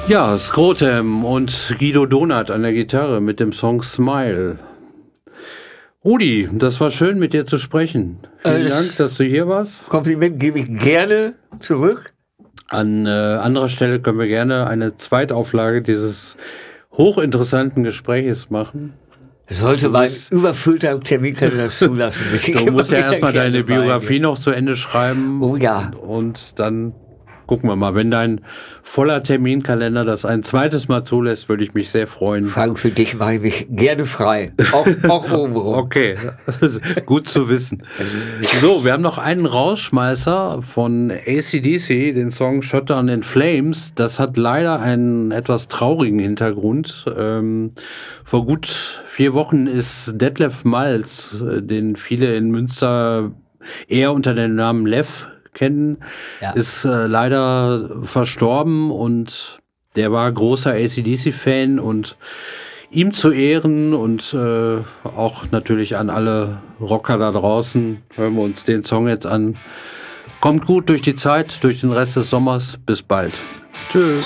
Ja, Scrotem und Guido Donat an der Gitarre mit dem Song Smile. Rudi, das war schön, mit dir zu sprechen. Vielen Dank, dass du hier warst. Kompliment gebe ich gerne zurück. An anderer Stelle können wir gerne eine Zweitauflage dieses hochinteressanten Gespräches machen. Sollte mein überfüllter Terminkalender zulassen. Du musst ja erstmal deine Biografie noch zu Ende schreiben. Oh ja. Und dann gucken wir mal. Wenn dein voller Terminkalender das ein zweites Mal zulässt, würde ich mich sehr freuen. Frank, für dich mache ich mich gerne frei. Auch obenrum. Okay, gut zu wissen. So, wir haben noch einen Rausschmeißer von AC/DC, den Song Shot Down in Flames. Das hat leider einen etwas traurigen Hintergrund. Vor gut 4 Wochen ist Detlef Malz, den viele in Münster eher unter dem Namen Lev kennen, ist leider verstorben, und der war großer AC/DC-Fan, und ihm zu Ehren und auch natürlich an alle Rocker da draußen hören wir uns den Song jetzt an. Kommt gut durch die Zeit, durch den Rest des Sommers. Bis bald. Tschüss.